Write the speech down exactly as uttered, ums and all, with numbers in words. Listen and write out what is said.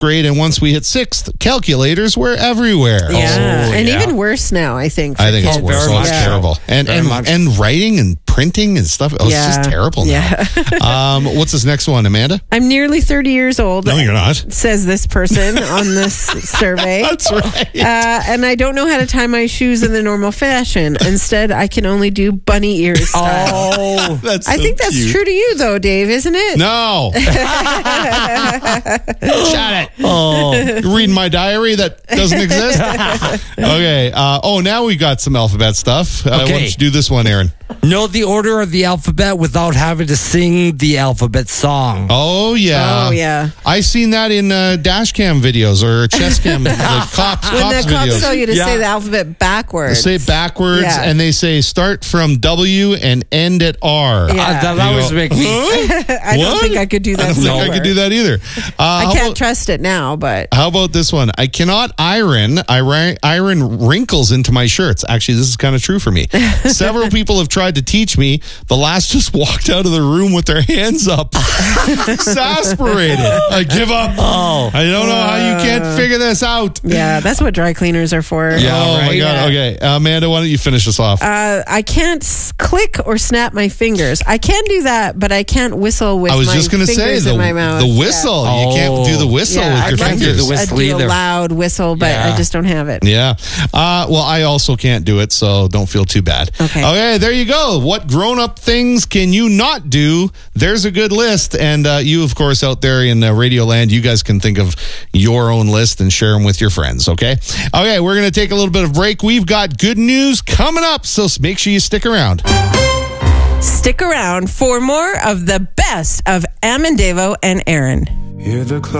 grade, and once we hit sixth, calculators were everywhere. Yeah, Oh, and yeah. even worse now, I think. for I think it's kids. worse. very Oh, it's much so. terrible. And Very and, much. and writing and printing and stuff. Oh, Yeah. It's just terrible now. Yeah. um, what's this next one, Amanda? I'm nearly thirty years old. No, you're not. Says this person on this survey. That's right. Uh, and I don't know how to tie my shoes in the normal fashion. Instead, I can only do bunny ears style. Oh, That's I so think that's cute. true to you, though, Dave, isn't it? No. Shut it. oh. You're reading my diary that doesn't exist? Okay. Uh, oh, now we got some alphabet stuff. Uh, Why Okay. don't you do this one, Aaron? Know the order of the alphabet without having to sing the alphabet song. Oh, yeah. Oh, yeah. I seen that in uh, dash cam videos or chess cam, like cops, When cops the cops videos. tell you to Yeah. say the alphabet backwards. They say it backwards, Yeah. and they say start from W and end at R. Yeah. Uh, that You always go, make me. huh? I don't What? think I could do that. I don't think I somewhere. could do that either. Uh, I how can't about- trust it now, but How about this one? I cannot iron. I ri- iron wrinkles into my shirts. Actually, this is kind of true for me. Several people have tried to teach me. The last just walked out of the room with their hands up, exasperated. I give up. Oh. I don't know how you can't figure this out. yeah, that's what dry cleaners are for. Yeah, oh my right. God. Yeah. Okay. Amanda, why don't you finish us off? Uh, I can't s- click or snap my fingers. I can do that, but I can't whistle with I was my just going to fingers say the, in my mouth. the whistle. Yeah. You can't do the whistle Yeah, with I your can't fingers. do the whistle. I do either. a loud whistle, but Yeah. I just don't have it. Yeah. Uh, well, I also can't do it, so don't feel too bad. Okay. Okay, there you go. What grown up things can you not do? There's a good list. And uh, you, of course, out there in uh, Radio Land, you guys can think of your own list and share them with your friends, okay? Okay, we're going to take a little bit of break. We've got good news coming up, so make sure you stick around. Stick around for more of the best of Amandavo and Aaron. Hear the clock.